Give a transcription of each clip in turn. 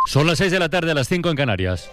Son las 6 de la tarde, a las 5 en Canarias.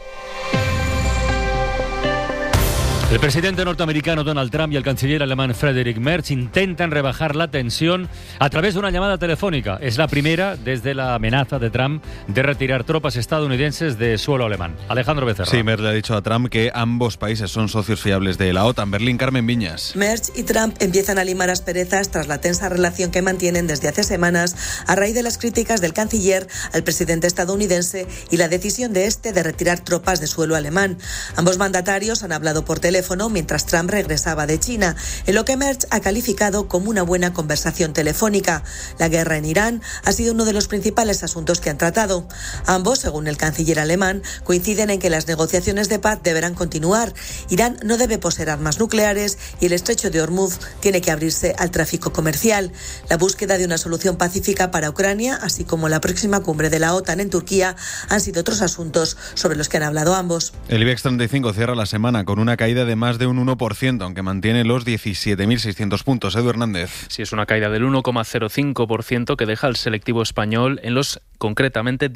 El presidente norteamericano Donald Trump y el canciller alemán Friedrich Merz intentan rebajar la tensión a través de una llamada telefónica. Es la primera desde la amenaza de Trump de retirar tropas estadounidenses de suelo alemán. Alejandro Becerra. Sí, Merz le ha dicho a Trump que ambos países son socios fiables de la OTAN. Berlín, Carmen Viñas. Merz y Trump empiezan a limar asperezas tras la tensa relación que mantienen desde hace semanas a raíz de las críticas del canciller al presidente estadounidense y la decisión de este de retirar tropas de suelo alemán. Ambos mandatarios han hablado por teléfono mientras Trump regresaba de China, en lo que Merz ha calificado como una buena conversación telefónica. La guerra en Irán ha sido uno de los principales asuntos que han tratado. Ambos, según el canciller alemán, coinciden en que las negociaciones de paz deberán continuar. Irán no debe poseer armas nucleares y el estrecho de Hormuz tiene que abrirse al tráfico comercial. La búsqueda de una solución pacífica para Ucrania, así como la próxima cumbre de la OTAN en Turquía, han sido otros asuntos sobre los que han hablado ambos. El IBEX 35 cierra la semana con una caída de más de un 1%, aunque mantiene los 17.600 puntos. Edu Hernández. Sí, es una caída del 1,05% que deja al selectivo español en los concretamente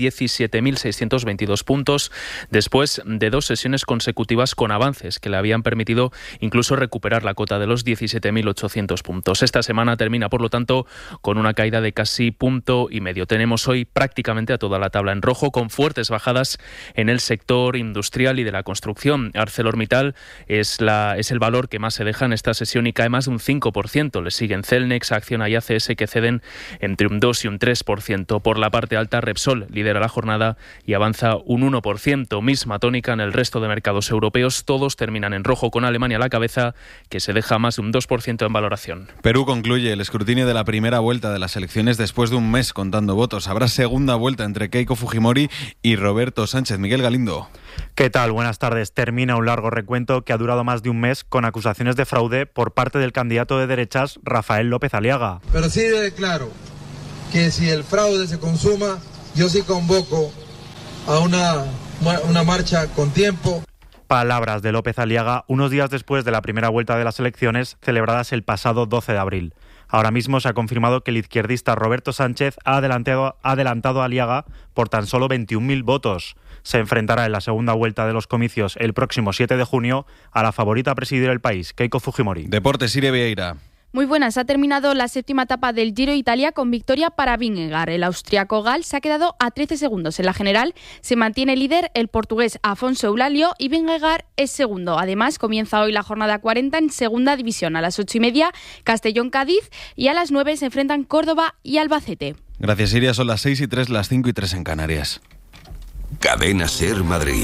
17.622 puntos, después de 2 sesiones consecutivas con avances que le habían permitido incluso recuperar la cota de los 17.800 puntos. Esta semana termina, por lo tanto, con una caída de casi 1,5 puntos. Tenemos hoy prácticamente a toda la tabla en rojo, con fuertes bajadas en el sector industrial y de la construcción. ArcelorMittal es el valor que más se deja en esta sesión y cae más de un 5%. Le siguen Celnex, Acciona y ACS, que ceden entre un 2 y un 3%. Por la parte alta, Repsol lidera la jornada y avanza un 1%. Misma tónica en el resto de mercados europeos. Todos terminan en rojo, con Alemania a la cabeza, que se deja más de un 2% en valoración. Perú concluye el escrutinio de la primera vuelta de las elecciones después de un mes contando votos. Habrá segunda vuelta entre Keiko Fujimori y Roberto Sánchez. Miguel Galindo. ¿Qué tal? Buenas tardes. Termina un largo recuento que ha durado más de un mes con acusaciones de fraude por parte del candidato de derechas Rafael López Aliaga. Pero sí declaro que si el fraude se consuma, yo sí convoco a una marcha con tiempo. Palabras de López Aliaga unos días después de la primera vuelta de las elecciones celebradas el pasado 12 de abril. Ahora mismo se ha confirmado que el izquierdista Roberto Sánchez ha adelantado a Aliaga por tan solo 21.000 votos. Se enfrentará en la segunda vuelta de los comicios el próximo 7 de junio a la favorita a presidir el país, Keiko Fujimori. Deportes, Iria Vieira. Muy buenas, ha terminado la séptima etapa del Giro Italia con victoria para Vingegaard. El austriaco Gal se ha quedado a 13 segundos. En la general se mantiene líder el portugués Afonso Eulalio y Vingegaard es segundo. Además, comienza hoy la jornada 40 en segunda división. A las 8:30, Castellón-Cádiz, y a las 9 se enfrentan Córdoba y Albacete. Gracias, Iria. Son las 6:03, las 5:03 en Canarias. Cadena SER Madrid.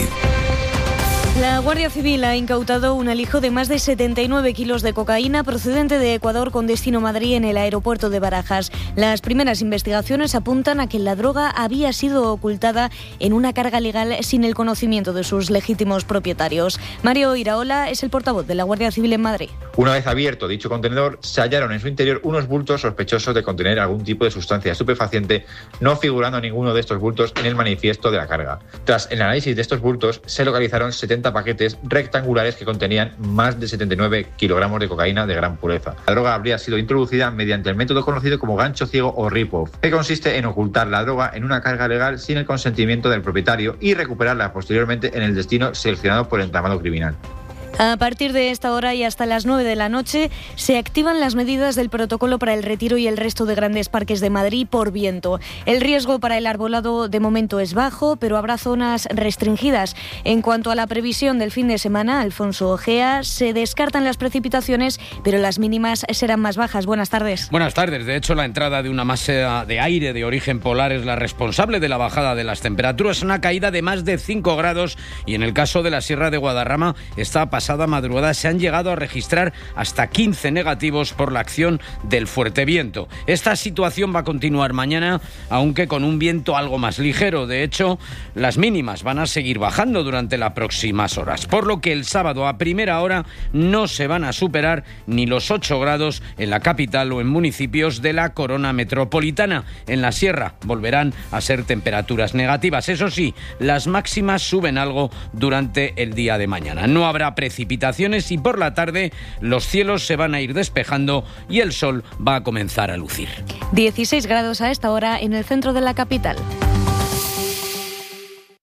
La Guardia Civil ha incautado un alijo de más de 79 kilos de cocaína procedente de Ecuador con destino Madrid en el aeropuerto de Barajas. Las primeras investigaciones apuntan a que la droga había sido ocultada en una carga legal sin el conocimiento de sus legítimos propietarios. Mario Iraola es el portavoz de la Guardia Civil en Madrid. Una vez abierto dicho contenedor, se hallaron en su interior unos bultos sospechosos de contener algún tipo de sustancia estupefaciente, no figurando ninguno de estos bultos en el manifiesto de la carga. Tras el análisis de estos bultos, se localizaron 70 paquetes rectangulares que contenían más de 79 kilogramos de cocaína de gran pureza. La droga habría sido introducida mediante el método conocido como gancho ciego o rip-off, que consiste en ocultar la droga en una carga legal sin el consentimiento del propietario y recuperarla posteriormente en el destino seleccionado por el entramado criminal. A partir de esta hora y hasta las 9 de la noche se activan las medidas del protocolo para el Retiro y el resto de grandes parques de Madrid por viento. El riesgo para el arbolado de momento es bajo, pero habrá zonas restringidas. En cuanto a la previsión del fin de semana, Alfonso Ojea, se descartan las precipitaciones, pero las mínimas serán más bajas. Buenas tardes. Buenas tardes. De hecho, la entrada de una masa de aire de origen polar es la responsable de la bajada de las temperaturas. Una caída de más de 5 grados y en el caso de la Sierra de Guadarrama está pasada madrugada se han llegado a registrar hasta 15 negativos por la acción del fuerte viento. Esta situación va a continuar mañana, aunque con un viento algo más ligero. De hecho, las mínimas van a seguir bajando durante las próximas horas, por lo que el sábado a primera hora no se van a superar ni los 8 grados en la capital o en municipios de la corona metropolitana. En la sierra volverán a ser temperaturas negativas. Eso sí, las máximas suben algo durante el día de mañana. No habrá precipitaciones y por la tarde los cielos se van a ir despejando y el sol va a comenzar a lucir. 16 grados a esta hora en el centro de la capital.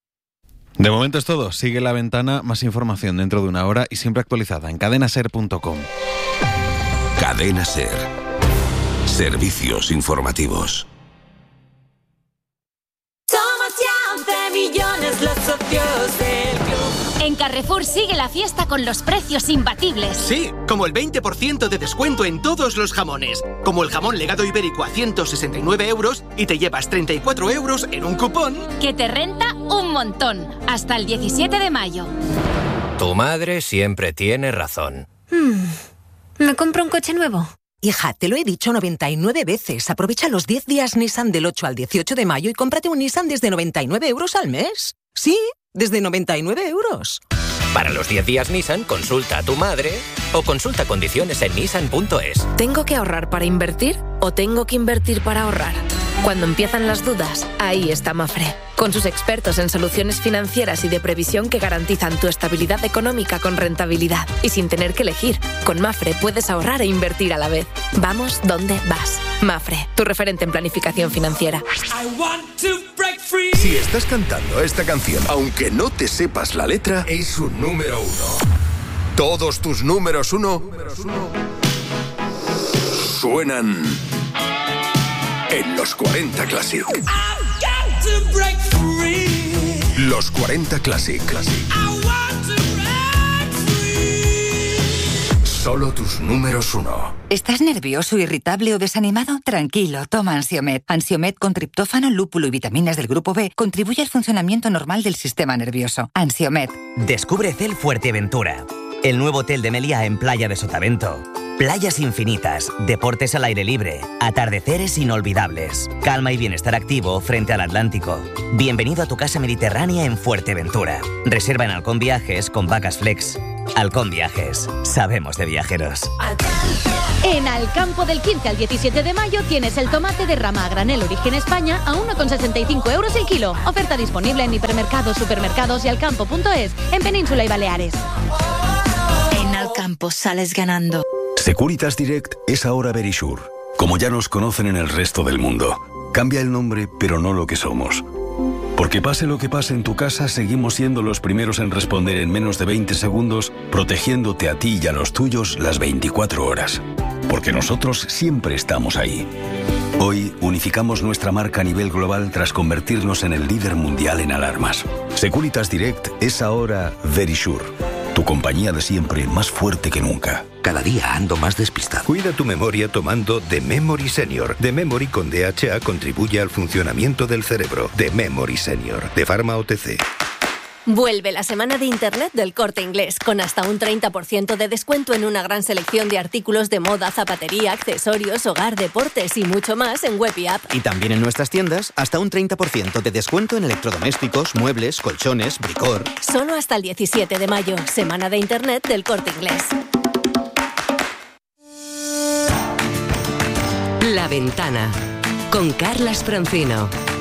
De momento es todo. Sigue La Ventana, más información dentro de una hora y siempre actualizada en cadenaser.com. Cadena Ser. Servicios informativos. Somos ya 11 millones los socios del club. En Carrefour sigue la fiesta con los precios imbatibles. Sí, como el 20% de descuento en todos los jamones. Como el jamón legado ibérico a 169 euros y te llevas 34 euros en un cupón. Que te renta un montón. Hasta el 17 de mayo. Tu madre siempre tiene razón. ¿Me compro un coche nuevo? Hija, te lo he dicho 99 veces. Aprovecha los 10 días Nissan del 8 al 18 de mayo y cómprate un Nissan desde 99 euros al mes. Sí, desde 99 euros. Para los 10 días Nissan, consulta a tu madre o consulta condiciones en nissan.es. ¿Tengo que ahorrar para invertir o tengo que invertir para ahorrar? Cuando empiezan las dudas, ahí está Mafre. Con sus expertos en soluciones financieras y de previsión que garantizan tu estabilidad económica con rentabilidad y sin tener que elegir. Con Mafre puedes ahorrar e invertir a la vez. Vamos donde vas. Mafre, tu referente en planificación financiera. Si estás cantando esta canción, aunque no te sepas la letra, es un número 1. Todos tus números 1 suenan en los 40 Classic. Los 40 Classic. Solo tus números 1. ¿Estás nervioso, irritable o desanimado? Tranquilo, toma Ansiomed. Ansiomed con triptófano, lúpulo y vitaminas del grupo B contribuye al funcionamiento normal del sistema nervioso. Ansiomed. Descubre Cel Fuerteventura, el nuevo hotel de Meliá en Playa de Sotavento. Playas infinitas, deportes al aire libre, atardeceres inolvidables, calma y bienestar activo frente al Atlántico. Bienvenido a tu casa mediterránea en Fuerteventura. Reserva en Halcón Viajes con Vacas Flex. Halcón Viajes, sabemos de viajeros. En Alcampo del 15 al 17 de mayo tienes el tomate de rama a granel origen España a 1,65 euros el kilo. Oferta disponible en hipermercados, supermercados y alcampo.es en Península y Baleares. En Alcampo sales ganando. Securitas Direct es ahora Verisure. Como ya nos conocen en el resto del mundo. Cambia el nombre, pero no lo que somos. Porque pase lo que pase en tu casa, seguimos siendo los primeros en responder en menos de 20 segundos, protegiéndote a ti y a los tuyos las 24 horas. Porque nosotros siempre estamos ahí. Hoy unificamos nuestra marca a nivel global tras convertirnos en el líder mundial en alarmas. Securitas Direct es ahora Verisure. Tu compañía de siempre, más fuerte que nunca. Cada día ando más despistado. Cuida tu memoria tomando The Memory Senior. The Memory con DHA contribuye al funcionamiento del cerebro. The Memory Senior, de Pharma OTC. Vuelve la semana de Internet del Corte Inglés, con hasta un 30% de descuento en una gran selección de artículos de moda, zapatería, accesorios, hogar, deportes y mucho más en web y app. Y también en nuestras tiendas, hasta un 30% de descuento en electrodomésticos, muebles, colchones, bricor. Solo hasta el 17 de mayo, semana de Internet del Corte Inglés. La Ventana, con Carlas Francino.